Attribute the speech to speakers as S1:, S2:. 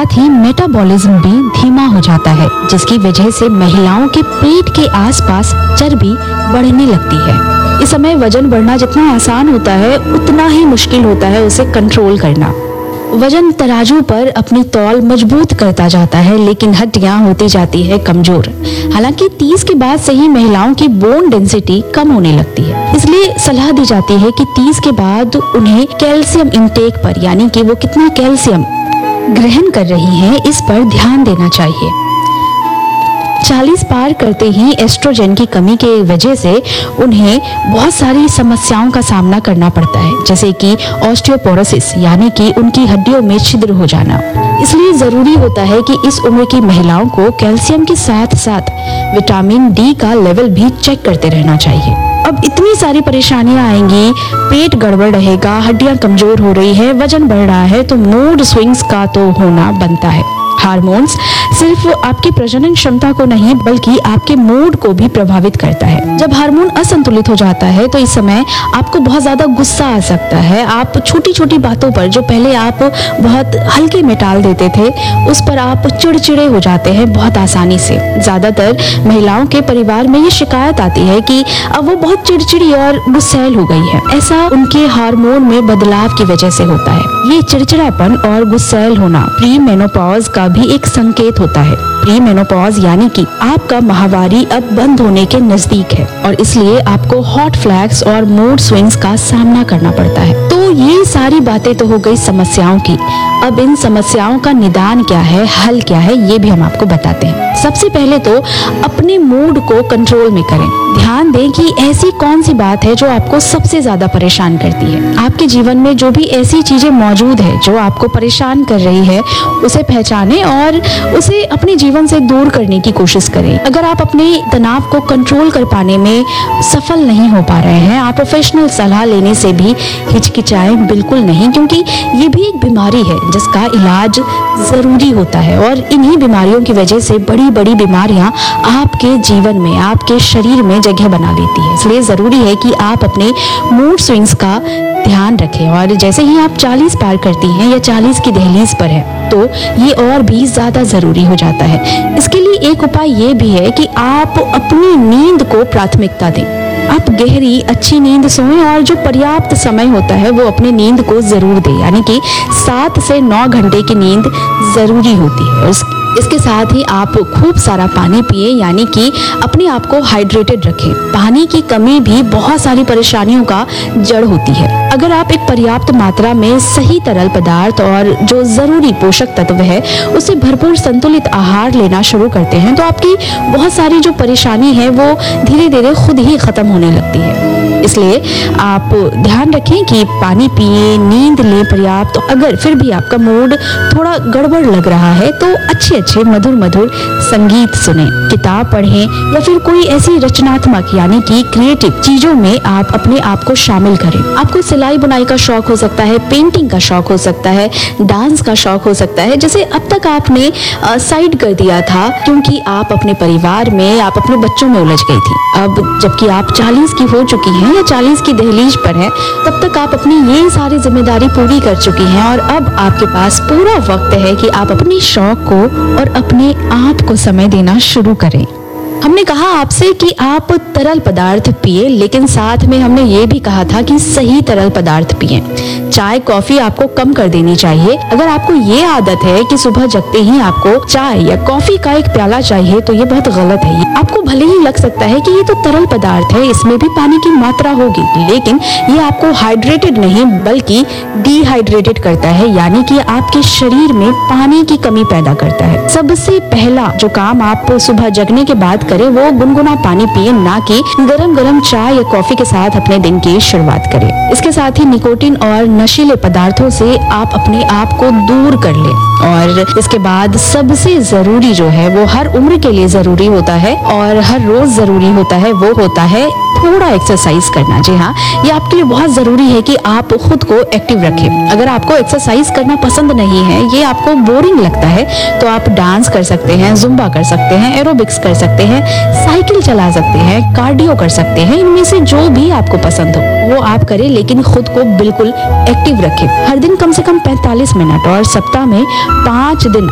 S1: साथ ही मेटाबॉलिज्म भी धीमा हो जाता है, जिसकी वजह से महिलाओं के पेट के आसपास चर्बी बढ़ने लगती है। इस समय वजन बढ़ना जितना आसान होता है, उतना ही मुश्किल होता है उसे कंट्रोल करना। वजन तराजू पर अपनी तौल मजबूत करता जाता है, लेकिन हड्डियां होती जाती है कमजोर। हालांकि 30 के बाद से ही महिलाओं की बोन डेंसिटी कम होने लगती है, इसलिए सलाह दी जाती है कि 30 के बाद उन्हें कैल्शियम इंटेक पर, यानी कि वो कितना कैल्शियम ग्रहण कर रही हैं, इस पर ध्यान देना चाहिए। 40 पार करते ही एस्ट्रोजन की कमी के वजह से उन्हें बहुत सारी समस्याओं का सामना करना पड़ता है, जैसे कि ऑस्टियोपोरोसिस, यानी कि उनकी हड्डियों में छिद्र हो जाना। इसलिए जरूरी होता है कि इस उम्र की महिलाओं को कैल्शियम के साथ साथ विटामिन डी का लेवल भी चेक करते रहना चाहिए। अब इतनी सारी परेशानियां आएंगी, पेट गड़बड़ रहेगा, हड्डियां कमजोर हो रही है, वजन बढ़ रहा है, तो मूड स्विंग्स का तो होना बनता है। हार्मोन्स सिर्फ आपकी प्रजनन क्षमता को नहीं, बल्कि आपके मूड को भी प्रभावित करता है। जब हार्मोन असंतुलित हो जाता है तो इस समय आपको बहुत ज्यादा गुस्सा आ सकता है। आप छोटी छोटी बातों पर, जो पहले आप बहुत हल्के में टाल देते थे, उस पर आप चिड़चिड़े हो जाते हैं बहुत आसानी से। ज्यादातर महिलाओं के परिवार में ये शिकायत आती है कि अब वो बहुत चिड़चिड़ी और गुस्सैल हो गई है। ऐसा उनके हार्मोन में बदलाव की वजह से होता है। ये चिड़चिड़ापन और गुस्सैल होना प्री मेनोपॉज का भी एक संकेत होता है। प्री मेनोपॉज यानी कि आपका माहवारी अब बंद होने के नजदीक है, और इसलिए आपको हॉट फ्लैग्स और मूड स्विंग्स का सामना करना पड़ता है। तो ये सारी बातें तो हो गई समस्याओं की। अब इन समस्याओं का निदान क्या है, हल क्या है, ये भी हम आपको बताते हैं। सबसे पहले तो अपने मूड को कंट्रोल में करें। ध्यान दें कि ऐसी कौन सी बात है जो आपको सबसे ज्यादा परेशान करती है। आपके जीवन में जो भी ऐसी चीजें मौजूद है जो आपको परेशान कर रही है, उसे पहचानें और उसे अपने जीवन से दूर करने की कोशिश करें। अगर आप अपने तनाव को कंट्रोल कर पाने में सफल नहीं हो पा रहे हैं, आप प्रोफेशनल सलाह लेने से भी हिचकिचाएं बिल्कुल नहीं, क्योंकि ये भी एक बीमारी है जिसका इलाज जरूरी होता है। और इन्हीं बीमारियों की वजह से बड़ी बड़ी बीमारियां आपके जीवन में, आपके शरीर में जगह बना लेती है। इसलिए जरूरी है कि आप अपने मूड स्विंग्स का ध्यान रखें। और जैसे ही आप 40 पार करती हैं या 40 की दहलीज पर है, तो ये और भी ज्यादा जरूरी हो जाता है। इसके लिए एक उपाय ये भी है कि आप अपनी नींद को प्राथमिकता दें। आप गहरी अच्छी नींद सोएं, और जो पर्याप्त समय होता है वो अपने नींद को जरूर दें, यानी कि 7 से 9 घंटे की नींद जरूरी होती है। इसके साथ ही आप खूब सारा पानी पिए, यानी कि अपने आप को हाइड्रेटेड रखें। पानी की कमी भी बहुत सारी परेशानियों का जड़ होती है। अगर आप एक पर्याप्त मात्रा में सही तरल पदार्थ और जो जरूरी पोषक तत्व है उसे भरपूर संतुलित आहार लेना शुरू करते हैं, तो आपकी बहुत सारी जो परेशानी है वो धीरे धीरे खुद ही खत्म होने लगती है। इसलिए आप ध्यान रखें कि पानी पिए, नींद लें पर्याप्त। तो अगर फिर भी आपका मूड थोड़ा गड़बड़ लग रहा है, तो अच्छे अच्छे मधुर मधुर संगीत सुने, किताब पढ़ें, या फिर कोई ऐसी रचनात्मक यानी कि क्रिएटिव चीजों में आप अपने आप को शामिल करें। आपको सिलाई बुनाई का शौक हो सकता है, पेंटिंग का शौक हो सकता है, डांस का शौक हो सकता है, जैसे अब तक आपने साइड कर दिया था क्योंकि आप अपने परिवार में, आप अपने बच्चों में उलझ गई थी। अब जबकि आप 40 की हो चुकी हैं या 40 की दहलीज पर हैं, तब तक आप अपनी ये सारी जिम्मेदारी पूरी कर चुकी हैं, और अब आपके पास पूरा वक्त है कि आप अपने शौक को और अपने आप को समय देना शुरू करें। हमने कहा आपसे कि आप तरल पदार्थ पिए, लेकिन साथ में हमने ये भी कहा था कि सही तरल पदार्थ पिए। चाय कॉफी आपको कम कर देनी चाहिए। अगर आपको ये आदत है कि सुबह जगते ही आपको चाय या कॉफी का एक प्याला चाहिए, तो ये बहुत गलत है। आपको भले ही लग सकता है कि ये तो तरल पदार्थ है, इसमें भी पानी की मात्रा होगी, लेकिन ये आपको हाइड्रेटेड नहीं बल्कि डिहाइड्रेटेड करता है, यानी कि आपके शरीर में पानी की कमी पैदा करता है। सबसे पहला जो काम आप सुबह जगने के बाद करें वो गुनगुना पानी पिए, ना कि गरम गरम चाय या कॉफी के साथ अपने दिन की शुरुआत करें। इसके साथ ही निकोटीन और नशीले पदार्थों से आप अपने आप को दूर कर लें। और इसके बाद सबसे जरूरी जो है वो हर उम्र के लिए जरूरी होता है और हर रोज जरूरी होता है, वो होता है थोड़ा एक्सरसाइज करना। जी हाँ, ये आपके लिए बहुत जरूरी है कि आप खुद को एक्टिव रखें। अगर आपको एक्सरसाइज करना पसंद नहीं है, ये आपको बोरिंग लगता है, तो आप डांस कर सकते हैं, जुम्बा कर सकते हैं, एरोबिक्स कर सकते हैं, साइकिल चला सकते हैं, कार्डियो कर सकते हैं। इनमें से जो भी आपको पसंद हो वो आप करें, लेकिन खुद को बिल्कुल एक्टिव रखें। हर दिन कम से कम 45 मिनट और सप्ताह में 5 दिन